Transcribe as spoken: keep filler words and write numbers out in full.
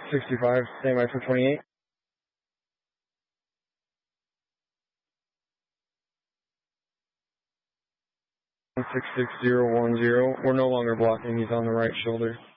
sixty-five, stand by for twenty-eight. six six zero one zero. We're no longer blocking. He's on the right shoulder.